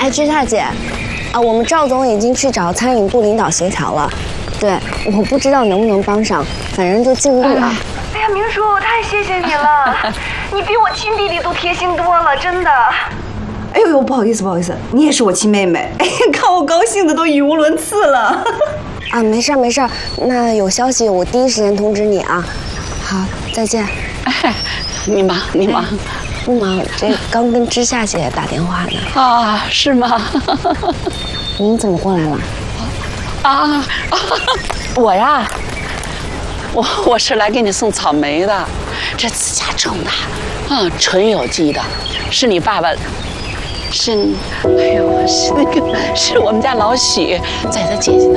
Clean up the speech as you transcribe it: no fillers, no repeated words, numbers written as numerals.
哎，芝夏姐，啊，我们赵总已经去找餐饮部领导协调了。对，我不知道能不能帮上，反正就尽力啊。 哎呀，明叔，太谢谢你了，你比我亲弟弟都贴心多了，真的。 哎呦呦，不好意思，你也是我亲妹妹，哎，看我高兴的都语无伦次了。 啊，没事没事，那有消息我第一时间通知你啊。好，再见。 哎，你忙。 不忙，这刚跟芝夏姐打电话呢。 啊，是吗？ 您怎么过来了？ 我呀，我是来给你送草莓的，这自家种的，纯有机的，是你爸爸，是我们家老许在他姐姐那